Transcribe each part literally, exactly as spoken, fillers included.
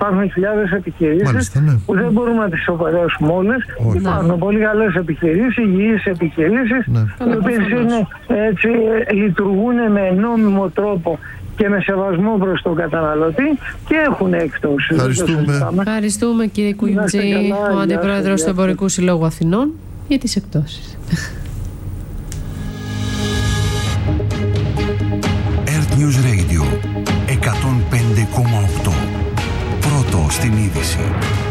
υπάρχουν χιλιάδες επιχειρήσεις, ναι, που δεν μπορούμε να τις σοβαρέσουμε όλες. Όχι. Υπάρχουν πολύ καλές επιχειρήσεις, υγιείς επιχειρήσεις, ναι, οι οποίες είναι, έτσι, λειτουργούν με νόμιμο τρόπο και με σεβασμό προς τον καταναλωτή και έχουν έκπτωση. Ευχαριστούμε. Ευχαριστούμε κύριε Κουιντζή, ο Αντιπρόεδρος του Εμπορικού Συλλόγου Αθηνών, για τις εκπτώσεις. Earth News Radio εκατόν πέντε κόμμα οκτώ. Πρώτο στην είδηση.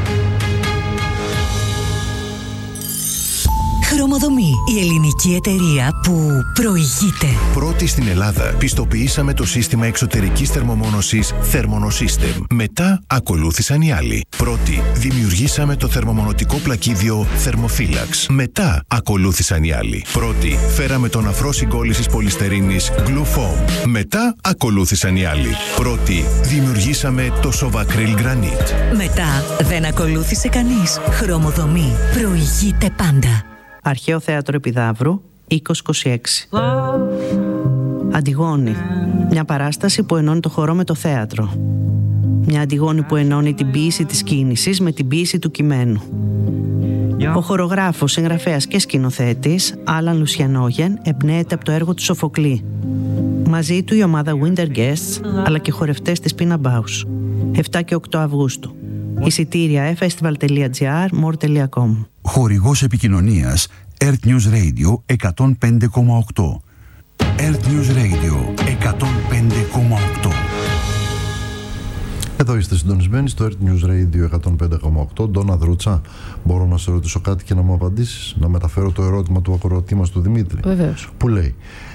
Χρωμοδομή, η ελληνική εταιρεία που προηγείται. Πρώτη στην Ελλάδα πιστοποιήσαμε το σύστημα εξωτερικής θερμομόνωσης Thermonosystem. Μετά ακολούθησαν οι άλλοι. Πρώτη δημιουργήσαμε το θερμομονωτικό πλακίδιο Thermophilax. Μετά ακολούθησαν οι άλλοι. Πρώτη φέραμε τον αφρό συγκόλλησης πολυστερίνης Glufoam. Μετά ακολούθησαν οι άλλοι. Πρώτη δημιουργήσαμε το Sovacryl Granite. Μετά δεν ακολούθησε κανείς. Χρωμοδομή, προηγείται πάντα. Αρχαίο Θέατρο Επιδαύρου, είκοσι είκοσι έξι. Αντιγόνη. Μια παράσταση που ενώνει το χορό με το θέατρο. Μια Αντιγόνη που ενώνει την ποίηση της κίνησης με την ποίηση του κειμένου. Ο χορογράφος, συγγραφέας και σκηνοθέτης Άλαν Λουσιανόγεν εμπνέεται από το έργο του Σοφοκλή. Μαζί του η ομάδα Winter Guests, αλλά και χορευτές της Pina Bausch. επτά και οκτώ Αυγούστου. Εισιτήρια festival τελεία gr, more τελεία com. Χορηγός επικοινωνίας Earth News Radio εκατόν πέντε κόμμα οκτώ. Earth News Radio εκατόν πέντε κόμμα οκτώ. Εδώ είστε συντονισμένοι στο Earth News Radio εκατόν πέντε κόμμα οκτώ. Ντόνα Δρούτσα, μπορώ να σε ρωτήσω κάτι και να μου απαντήσεις? Να μεταφέρω το ερώτημα του ακροατή μας του Δημήτρη. Βεβαίως. Που λέει: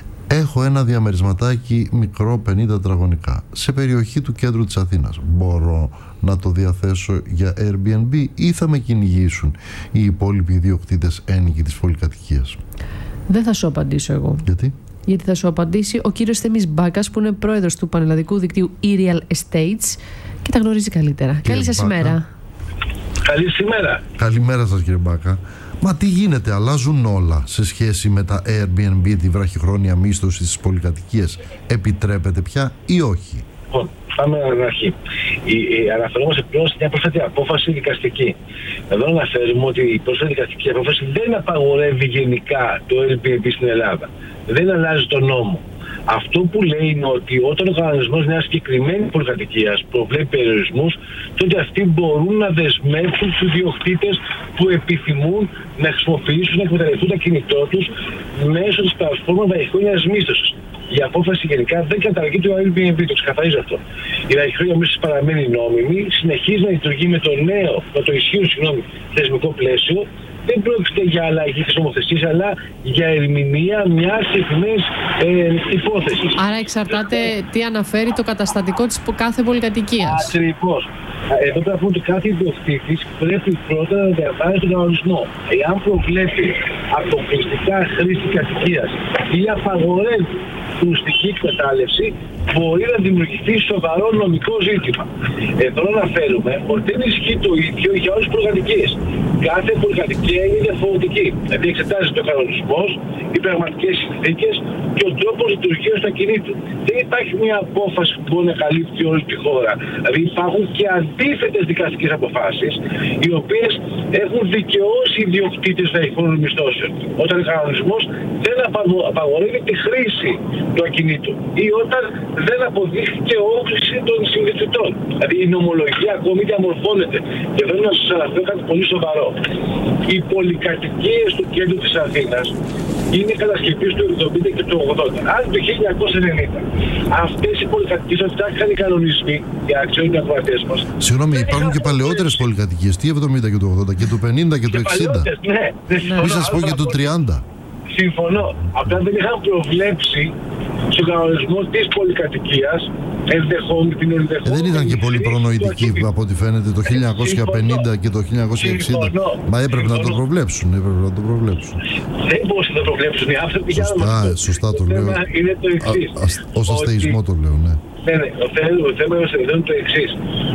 έχω ένα διαμερισματάκι μικρό πενήντα τετραγωνικά σε περιοχή του κέντρου της Αθήνας. Μπορώ να το διαθέσω για Airbnb ή θα με κυνηγήσουν οι υπόλοιποι ιδιοκτήτες ένοικοι της πολυκατοικίας? Δεν θα σου απαντήσω εγώ. Γιατί? Γιατί θα σου απαντήσει ο κύριος Θέμης Μπάκας, που είναι πρόεδρος του πανελλαδικού δικτύου e-Real Estates και τα γνωρίζει καλύτερα. Κύριε Καλή σας ημέρα. Καλή σήμερα. Καλημέρα σας κύριε Μπάκα. Μα τι γίνεται, αλλάζουν όλα σε σχέση με τα Airbnb, τη βραχυχρόνια μίσθωση στις πολυκατοικίες? Επιτρέπεται πια ή όχι? Λοιπόν, πάμε από την αρχή. Αναφερόμαστε πλέον σε μια πρόσφατη απόφαση δικαστική. Εδώ αναφέρουμε ότι η πρόσφατη δικαστική απόφαση δεν απαγορεύει γενικά το Airbnb στην Ελλάδα. Δεν αλλάζει τον νόμο. Αυτό που λέει είναι ότι όταν ο κανονισμός μιας συγκεκριμένης πολυκατοικίας προβλέπει περιορισμούς, τότε αυτοί μπορούν να δεσμεύσουν τους ιδιοκτήτες που επιθυμούν να χρησιμοποιήσουν, να εκμεταλλευτούν τα κινητό τους μέσω της πλατφόρμας βραχυχρόνιας μίσθωσης. Η απόφαση γενικά δεν καταργεί το Airbnb, το ξεκαθαρίζω αυτό. Η βραχυχρόνια μίσθωση παραμένει νόμιμη, συνεχίζει να λειτουργεί με το νέο, με το ισχύον συγγνώμη, θεσμικό πλαίσιο. Δεν πρόκειται για αλλαγή της νομοθεσίας, αλλά για ερμηνεία μιας συγκεκριμένης ε, υπόθεσης. Άρα εξαρτάται τι αναφέρει το καταστατικό της κάθε πολυκατοικίας. Ακριβώς. Εδώ πρέπει να πούμε ότι κάθε ιδιοκτήτης πρέπει πρώτα να διαβάζει τον κανονισμό. Εάν προβλέπει αποκλειστικά χρήση κατοικίας ή απαγορεύει τουριστική εκμετάλλευση, μπορεί να δημιουργηθεί σοβαρό νομικό ζήτημα. Εδώ αναφέρουμε ότι δεν ισχύει το ίδιο για όλες τις πολυκατοικίες. Κάθε πολυκατοικία είναι διαφορετική. Δηλαδή εξετάζεται ο κανονισμός, οι πραγματικές συνθήκες και ο τρόπος λειτουργίας του ακινήτου. Δεν υπάρχει μια απόφαση που μπορεί να καλύπτει όλη τη χώρα. Δηλαδή υπάρχουν και αντίθετες δικαστικές αποφάσεις, οι οποίες έχουν δικαιώσει οι ιδιοκτήτες βραχυχρόνιων μισθώσεων. Όταν ο κανονισμός δεν απαγορεύει τη χρήση του ακινήτου ή όταν δεν αποδείχθηκε όξυση των συνδετητών. Δηλαδή η νομολογία ακόμη διαμορφώνεται. Και θέλω να σας αναφέρω κάτι πολύ σοβαρό. Οι πολυκατοικίες του κέντρου της Αθήνας είναι κατασκευής του εβδομήντα και του ογδόντα. Αν το χίλια εννιακόσια ενενήντα αυτές οι πολυκατοικίες φτιάχτηκαν οι κανονισμοί για να ξέρουν οι ακροατές μας. Συγγνώμη, υπάρχουν και παλαιότερες πολυκατοικίες. Τι εβδομήντα και του ογδόντα, και του πενήντα και του εξήντα. Ναι, μην σας πω και του τριάντα. Συμφωνώ. Απλά δεν είχαν προβλέψει στον κανονισμό της πολυκατοικίας ενδεχόμενη την ενδεχόμενη. Ε, δεν ήταν και πολύ προνοητική από ό,τι φαίνεται το χίλια εννιακόσια πενήντα και το χίλια εννιακόσια εξήντα. Μα έπρεπε να το προβλέψουν. Έπρεπε να το προβλέψουν. Δεν μπορούσαν να το προβλέψουν οι άνθρωποι. Σωστά, σωστά το λέω. Είναι το εξής. Ως αστεϊσμό το λέω, ναι. Ναι, ναι. Το θέμα είναι το εξής.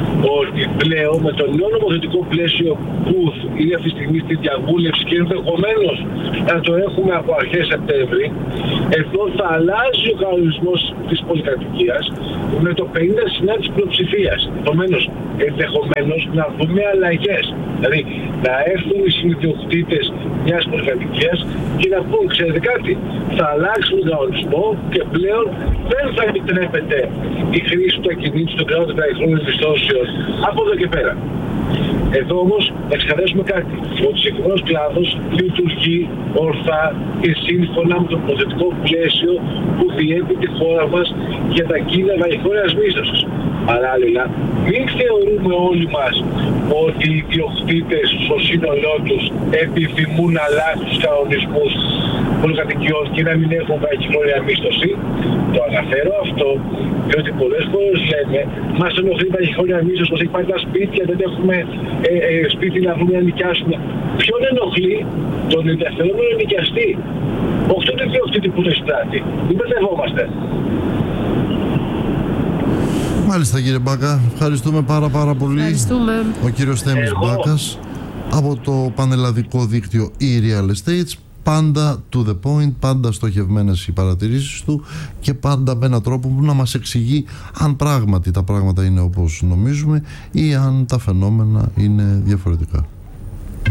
Ότι πλέον με το νέο νομοθετικό πλαίσιο που είναι αυτή τη στιγμή στη διαβούλευση και ενδεχομένως να το έχουμε από αρχές Σεπτέμβρη, εδώ θα αλλάζει ο κανονισμός της πολυκατοικίας με το πενήντα τοις εκατό της πλειοψηφίας. Επομένως, ενδεχομένως να δούμε αλλαγές. Δηλαδή, να έρθουν οι συνειδιοκτήτες μιας πολυκατοικίας και να πούν, ξέρετε κάτι, θα αλλάξουμε τον κανονισμό και πλέον δεν θα επιτρέπεται η χρήση του ακινήτου των κράτων τετραγωνικών μισθώσεων από εδώ και πέρα. Εδώ όμως να ξεκαθαρίσουμε κάτι, ότι ο συγκεκριμένος κλάδος λειτουργεί ορθά και σύμφωνα με το νομοθετικό πλαίσιο που διέπει τη χώρα μας για τα κίνητα βαχυφόριας μίσθωσης. Παράλληλα, μην θεωρούμε όλοι μας ότι οι ιδιοκτήτες στο σύνολό τους επιθυμούν να αλλάξουν τους κανονισμούς πολυκατοικιών και να μην έχουν βαχυφόρια μίσθωση. Το αναφέρω αυτό, διότι πολλές φορές λέμε μας ενοχλεί η βαχυφόρια μίσθωση, μας έχει πάρει τα σπίτια, δεν έχουμε ε, ε, σπίτι να βρούμε να νοικιάσουμε. Ποιον ενοχλεί? Τον ενδιαφερόμενο νοικιαστή. Όχι τον ιδιοκτήτη που το εισπράττει. Μην μπερδευόμαστε. Μάλιστα κύριε Μπάκα, ευχαριστούμε πάρα πάρα πολύ. Ευχαριστούμε. Ο κύριος Θέμης Εγώ... Μπάκας από το πανελλαδικό δίκτυο e-Real Estates. Πάντα to the point, πάντα στοχευμένες οι παρατηρήσεις του και πάντα με έναν τρόπο που να μας εξηγεί αν πράγματι τα πράγματα είναι όπως νομίζουμε ή αν τα φαινόμενα είναι διαφορετικά.